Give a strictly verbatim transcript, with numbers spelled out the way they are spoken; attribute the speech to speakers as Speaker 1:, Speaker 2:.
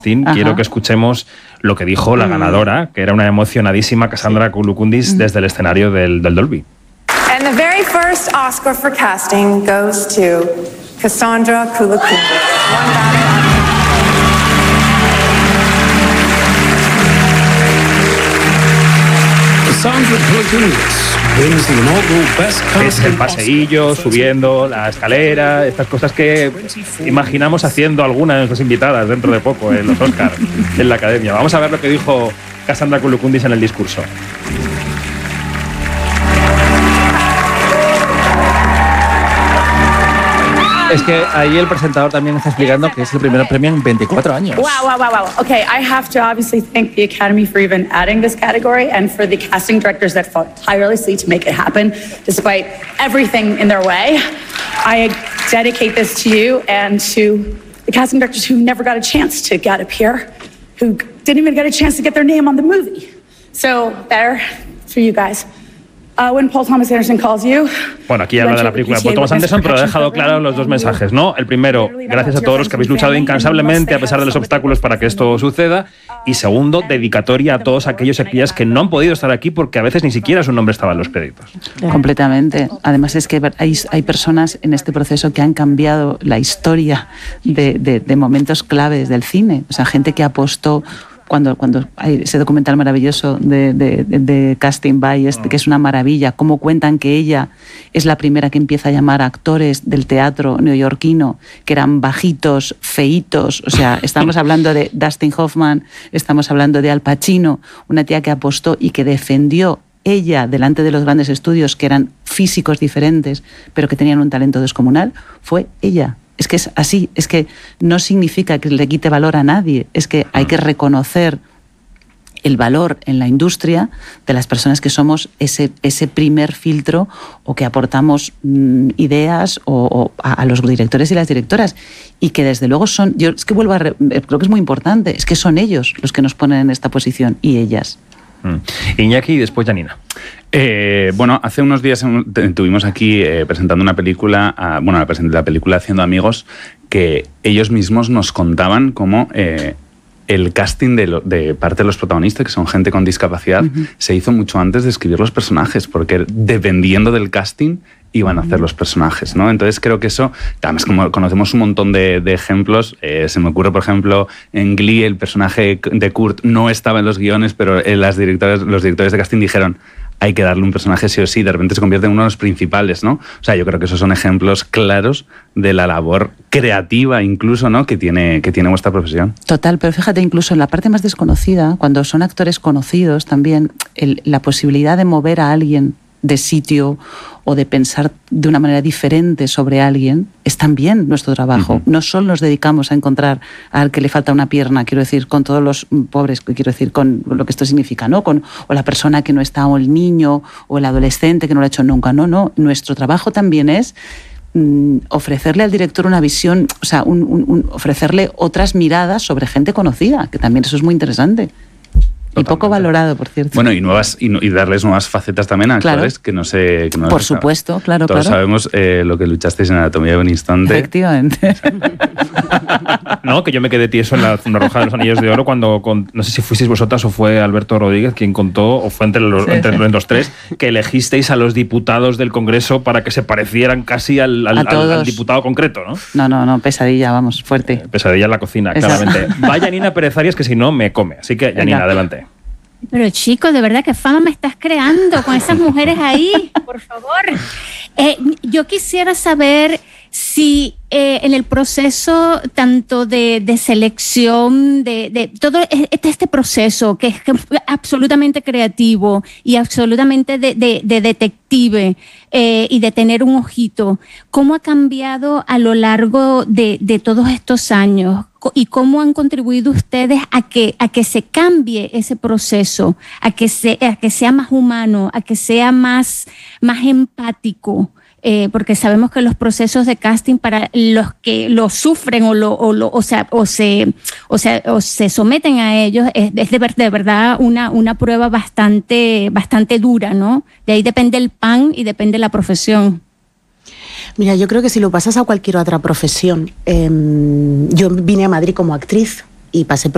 Speaker 1: Ajá. Quiero que escuchemos lo que dijo la ganadora, que era una emocionadísima Cassandra Koulou-Kundis, desde el escenario del, del Dolby.
Speaker 2: And the very first Oscar for casting goes to Cassandra Koulou-Kundis. One battle on
Speaker 3: Cassandra Koulou-Kundis wins the inaugural Best Casting.
Speaker 1: Es el paseillo, subiendo la escalera, estas cosas que imaginamos haciendo alguna de nuestras invitadas dentro de poco en los Oscars, en la Academia. Vamos a ver lo que dijo Cassandra Koulou-Kundis en el discurso.
Speaker 4: Es que ahí el presentador también está explicando que es el primer premio en veinticuatro años.
Speaker 5: Wow, wow, wow, wow. Okay, I have to obviously thank the Academy for even adding this category and for the casting directors that fought tirelessly to make it happen, despite everything in their way. I dedicate this to you and to the casting directors who never got a chance to get up here, who didn't even get a chance to get their name on the movie. So, there, for you guys. Uh, when Paul Thomas Anderson calls you,
Speaker 1: bueno, aquí habla de la película de Paul Thomas Anderson, pero ha dejado claro los dos mensajes, ¿no? El primero, gracias a todos los que habéis luchado incansablemente a pesar de los obstáculos para que esto suceda. Y segundo, dedicatoria a todos aquellos y aquellas que no han podido estar aquí porque a veces ni siquiera su nombre estaba en los créditos.
Speaker 6: Completamente. Además es que hay, hay personas en este proceso que han cambiado la historia de, de, de momentos claves del cine. O sea, gente que apostó. Cuando, cuando hay ese documental maravilloso de, de, de, de Casting By, este, que es una maravilla, cómo cuentan que ella es la primera que empieza a llamar a actores del teatro neoyorquino, que eran bajitos, feitos, o sea, estamos hablando de Dustin Hoffman, estamos hablando de Al Pacino, una tía que apostó y que defendió ella delante de los grandes estudios, que eran físicos diferentes, pero que tenían un talento descomunal, fue ella. Es que es así, es que no significa que le quite valor a nadie, es que hay que reconocer el valor en la industria de las personas que somos ese, ese primer filtro o que aportamos mmm, ideas o, o a, a los directores y las directoras, y que desde luego son, yo es que vuelvo a, re, creo que es muy importante, es que son ellos los que nos ponen en esta posición y ellas.
Speaker 1: Mm. Iñaki y después Janina.
Speaker 7: Eh, bueno, hace unos días tuvimos aquí eh, presentando una película, uh, bueno, la, la película Haciendo Amigos, que ellos mismos nos contaban cómo eh, el casting de, lo, de parte de los protagonistas, que son gente con discapacidad, uh-huh. se hizo mucho antes de escribir los personajes, porque dependiendo del casting iban a hacer los personajes, ¿no? Entonces creo que eso, además como conocemos un montón de, de ejemplos, eh, se me ocurre, por ejemplo, en Glee el personaje de Kurt no estaba en los guiones, pero eh, las directores, los directores de casting dijeron hay que darle un personaje sí o sí, de repente se convierte en uno de los principales, ¿no? O sea, yo creo que esos son ejemplos claros de la labor creativa incluso, ¿no?, que tiene, que tiene vuestra profesión.
Speaker 6: Total, pero fíjate, incluso en la parte más desconocida, cuando son actores conocidos también, el, la posibilidad de mover a alguien de sitio o de pensar de una manera diferente sobre alguien es también nuestro trabajo. Uh-huh. No solo nos dedicamos a encontrar al que le falta una pierna, quiero decir, con todos los pobres, quiero decir, con lo que esto significa, ¿no? Con, o la persona que no está, o el niño, o el adolescente que no lo ha hecho nunca. No, no. Nuestro trabajo también es mm, ofrecerle al director una visión, o sea, un, un, un, ofrecerle otras miradas sobre gente conocida, que también eso es muy interesante. Totalmente. Y poco valorado, por cierto.
Speaker 7: Bueno, y nuevas y, y darles nuevas facetas también a actores, claro, que no sé... Que no
Speaker 6: por supuesto, claro,
Speaker 7: Todos
Speaker 6: claro.
Speaker 7: sabemos eh, lo que luchasteis en Anatomía de un Instante.
Speaker 6: Efectivamente.
Speaker 1: No, que yo me quedé tieso en la Zona Roja de los Anillos de Oro cuando, con, no sé si fuisteis vosotras o fue Alberto Rodríguez quien contó, o fue entre los, sí, entre sí. los tres, que elegisteis a los diputados del Congreso para que se parecieran casi al, al, al, al diputado concreto, ¿no?
Speaker 6: No, no, no, pesadilla, vamos, fuerte.
Speaker 1: Eh, pesadilla en la cocina, exacto, claramente. Vaya Janina Pérez Arias, que si no me come. Así que, Janina, Venga. adelante.
Speaker 8: Pero chicos, de verdad, ¿qué fama me estás creando con esas mujeres ahí? Por favor. Eh, yo quisiera saber si eh, en el proceso tanto de, de selección, de, de todo este, este proceso que es absolutamente creativo y absolutamente de, de, de detective eh, y de tener un ojito, ¿cómo ha cambiado a lo largo de, de todos estos años? ¿Y cómo han contribuido ustedes a que, a que se cambie ese proceso, a que, se, a que sea más humano, a que sea más, más empático? Eh, porque sabemos que los procesos de casting para los que lo sufren o, lo, o, lo, o, sea, o, se, o, sea, o se someten a ellos es, es de, ver, de verdad una, una prueba bastante, bastante dura, ¿no? De ahí depende el pan y depende la profesión.
Speaker 9: Mira, yo creo que si lo pasas a cualquier otra profesión, eh, yo vine a Madrid como actriz y pasé por